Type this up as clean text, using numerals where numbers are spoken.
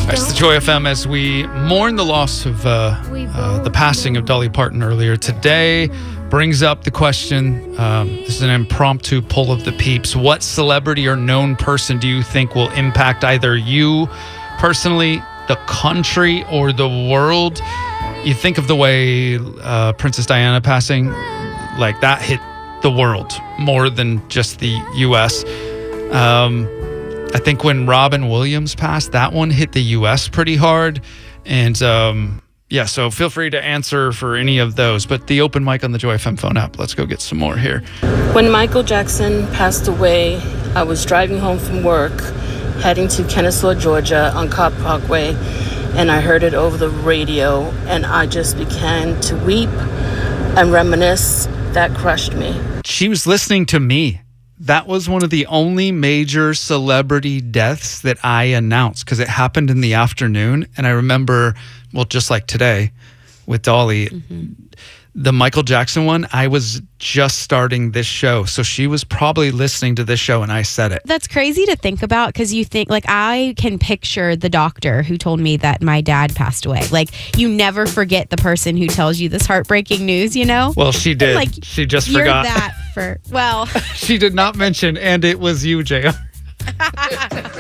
It's the Joy FM as we mourn the loss of the passing of Dolly Parton earlier today. Brings up the question, this is an impromptu poll of the peeps. What celebrity or known person do you think will impact either you personally, the country, or the world? You think of the way Princess Diana passing, like that hit the world more than just the U.S. I think when Robin Williams passed, that one hit the U.S. pretty hard. And so feel free to answer for any of those. But the open mic on the Joy FM phone app. Let's go get some more here. When Michael Jackson passed away, I was driving home from work, heading to Kennesaw, Georgia on Cobb Parkway, and I heard it over the radio, and I just began to weep and reminisce. That crushed me. She was listening to me. That was one of the only major celebrity deaths that I announced because it happened in the afternoon. And I remember, well, just like today with Dolly, the Michael Jackson one, I was just starting this show. So she was probably listening to this show and I said it. That's crazy to think about because you think, like, I can picture the doctor who told me that my dad passed away. Like, you never forget the person who tells you this heartbreaking news, you know? Well, she did. Like, she just you're forgot. That for, well. She did not mention, and it was you, JR.